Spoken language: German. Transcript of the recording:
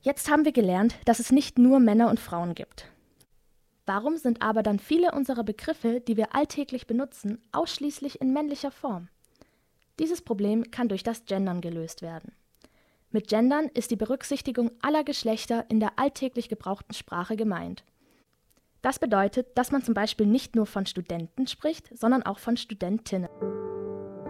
Jetzt haben wir gelernt, dass es nicht nur Männer und Frauen gibt. Warum sind aber dann viele unserer Begriffe, die wir alltäglich benutzen, ausschließlich in männlicher Form? Dieses Problem kann durch das Gendern gelöst werden. Mit Gendern ist die Berücksichtigung aller Geschlechter in der alltäglich gebrauchten Sprache gemeint. Das bedeutet, dass man zum Beispiel nicht nur von Studenten spricht, sondern auch von Studentinnen.